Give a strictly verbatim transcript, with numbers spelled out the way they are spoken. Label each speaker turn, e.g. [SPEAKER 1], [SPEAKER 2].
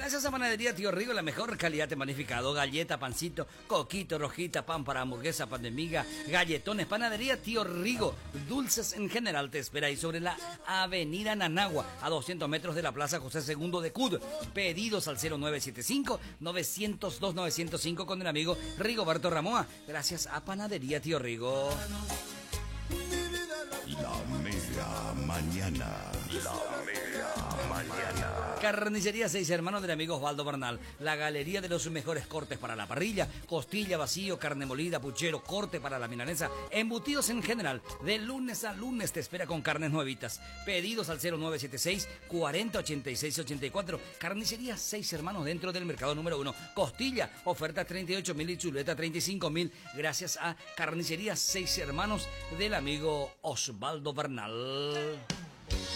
[SPEAKER 1] Gracias a Panadería Tío Rigo, la mejor calidad de panificado. Galleta, pancito, coquito, rojita, pan para hamburguesa, pan de miga, galletones. Panadería Tío Rigo, dulces en general te espera ahí sobre la Avenida Nanagua, a doscientos metros de la Plaza José segundo de Cud. Pedidos al cero nueve siete cinco, nueve cero dos, nueve cero cinco con el amigo Rigoberto Ramoa. Gracias a Panadería Tío Rigo.
[SPEAKER 2] La Mega Mañana.
[SPEAKER 3] La Mega Mañana.
[SPEAKER 1] Carnicería Seis Hermanos del amigo Osvaldo Bernal. La galería de los mejores cortes para la parrilla. Costilla, vacío, carne molida, puchero, corte para la milanesa. Embutidos en general. De lunes a lunes te espera con carnes nuevitas. Pedidos al cero nueve siete seis, cuarenta, ochenta y seis, ochenta y cuatro. Carnicería Seis Hermanos dentro del mercado número uno. Costilla, oferta treinta y ocho mil y chuleta treinta y cinco mil. Gracias a Carnicería Seis Hermanos del amigo Osvaldo Bernal.